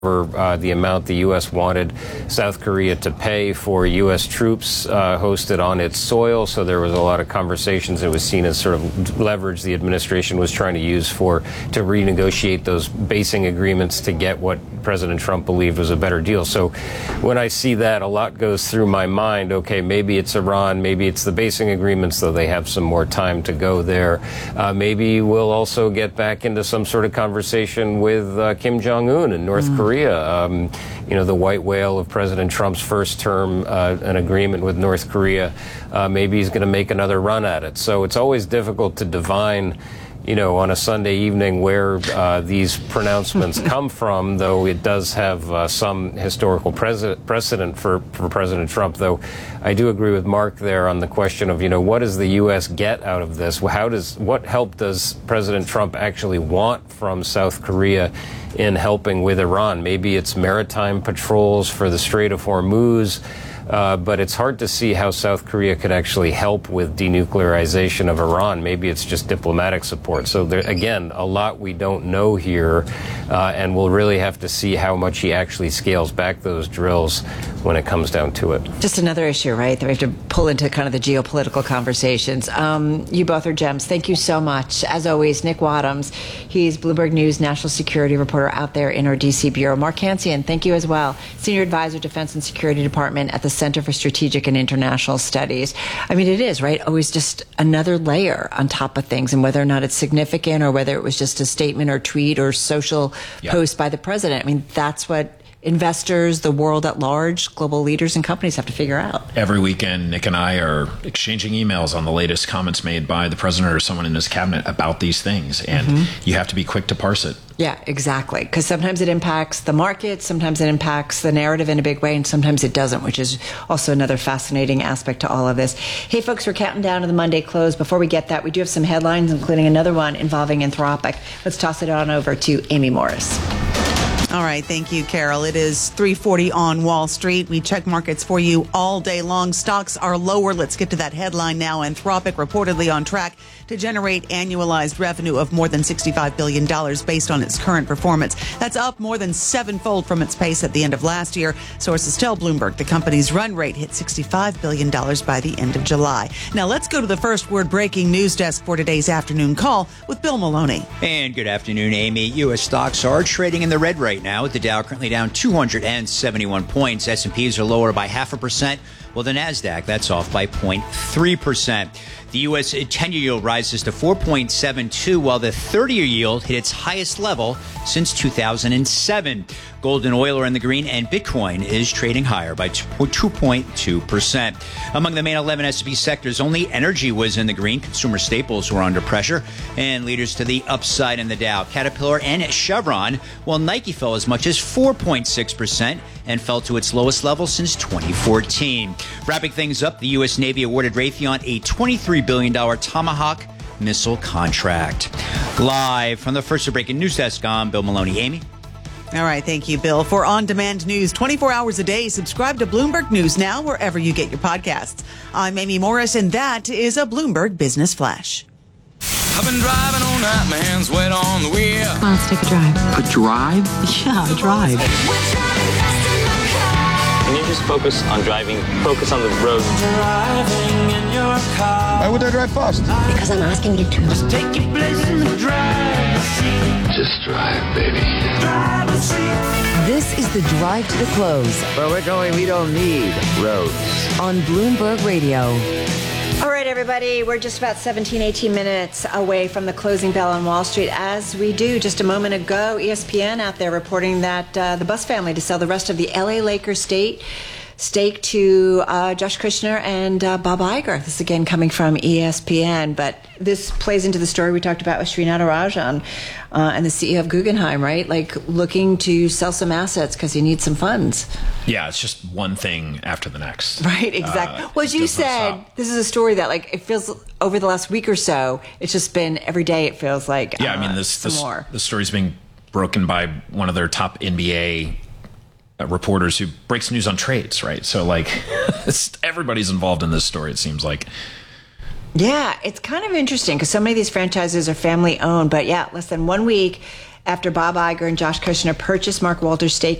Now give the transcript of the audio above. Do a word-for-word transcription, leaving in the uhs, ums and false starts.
Uh, the amount the U S wanted South Korea to pay for U S troops uh, hosted on its soil. So there was a lot of conversations. It was seen as sort of leverage the administration was trying to use for to renegotiate those basing agreements to get what President Trump believed was a better deal. So when I see that, a lot goes through my mind. Okay, maybe it's Iran, maybe it's the basing agreements, though they have some more time to go there. Uh, maybe we'll also get back into some sort of conversation with uh, Kim Jong-un in North mm. Korea. Um, you know, the white whale of President Trump's first term, uh, an agreement with North Korea. Uh, maybe he's going to make another run at it. So it's always difficult to divine, you know, on a Sunday evening where uh, these pronouncements come from, though it does have uh, some historical pres- precedent for, for President Trump. Though I do agree with Mark there on the question of, you know, what does the U S get out of this? How does, what help does President Trump actually want from South Korea in helping with Iran? Maybe it's maritime patrols for the Strait of Hormuz. Uh, but it's hard to see how South Korea could actually help with denuclearization of Iran. Maybe it's just diplomatic support. So there, again, a lot we don't know here, uh, and we'll really have to see how much he actually scales back those drills when it comes down to it. Just another issue, right, that we have to pull into kind of the geopolitical conversations. Um, you both are gems. Thank you so much. As always, Nick Wadhams, he's Bloomberg News national security reporter out there in our D C bureau. Mark Hansian, thank you as well. Senior advisor, Defense and Security Department at the Center for Strategic and International Studies. I mean, it is, right? Always just another layer on top of things, and whether or not it's significant or whether it was just a statement or tweet or social yeah. post by the president. I mean, that's what investors, the world at large, global leaders and companies have to figure out. Every weekend, Nick and I are exchanging emails on the latest comments made by the president or someone in his cabinet about these things. And mm-hmm. you have to be quick to parse it. Yeah, exactly. Because sometimes it impacts the market, sometimes it impacts the narrative in a big way, and sometimes it doesn't, which is also another fascinating aspect to all of this. Hey, folks, we're counting down to the Monday close. Before we get that, we do have some headlines, including another one involving Anthropic. Let's toss it on over to Amy Morris. All right. Thank you, Carol. It is three forty on Wall Street. We check markets for you all day long. Stocks are lower. Let's get to that headline now. Anthropic reportedly on track to generate annualized revenue of more than sixty-five billion dollars based on its current performance. That's up more than sevenfold from its pace at the end of last year. Sources tell Bloomberg the company's run rate hit sixty-five billion dollars by the end of July. Now let's go to the first word breaking news desk for today's afternoon call with Bill Maloney. And good afternoon, Amy. U S stocks are trading in the red right now, with the Dow currently down two hundred seventy-one points. S and P's are lower by half a percent. Well, the NASDAQ, that's off by zero point three percent. The U S ten-year yield rises to four point seven two, while the thirty-year yield hit its highest level since two thousand seven. Gold and oil are in the green, and Bitcoin is trading higher by two point two percent. Among the main eleven S and P sectors, only energy was in the green. Consumer staples were under pressure, and leaders to the upside in the Dow, Caterpillar and Chevron, while Nike fell as much as four point six percent and fell to its lowest level since twenty fourteen. Wrapping things up, the U S Navy awarded Raytheon a twenty-three billion dollars Tomahawk missile contract. Live from the first breaking news desk, I'm Bill Maloney. Amy? All right. Thank you, Bill. For on-demand news twenty-four hours a day, subscribe to Bloomberg News Now wherever you get your podcasts. I'm Amy Morris, and that is a Bloomberg Business Flash. I've been driving all night, my hands wet on the wheel. Come on, let's take a drive. A drive? Yeah, a drive. Can you just focus on driving? Focus on the road. Driving in your car. Why would I drive fast? Because I'm asking you to. Just take your place in the driver's seat. Just drive, baby. Driver's seat. This is the Drive to the Close. Where we're going, we don't need roads. On Bloomberg Radio. All right, everybody, we're just about seventeen, eighteen minutes away from the closing bell on Wall Street. As we do, just a moment ago, E S P N out there reporting that uh, the Buss family to sell the rest of the L A Lakers state stake to uh, Josh Kushner and uh, Bob Iger. This is again coming from E S P N, but this plays into the story we talked about with Sri Natarajan uh, and the C E O of Guggenheim, right? Like looking to sell some assets because he needs some funds. Yeah, it's just one thing after the next. Right, exactly. Uh, well, as you said, this is a story that, like, it feels over the last week or so, it's just been every day it feels like Yeah, uh, I mean, this, some this, more. the story's being broken by one of their top N B A uh, reporters who breaks news on trades, right? So, like, it's, everybody's involved in this story, it seems like. Yeah, it's kind of interesting because so many of these franchises are family owned. But yeah, less than one week after Bob Iger and Josh Kushner purchased Mark Walter's stake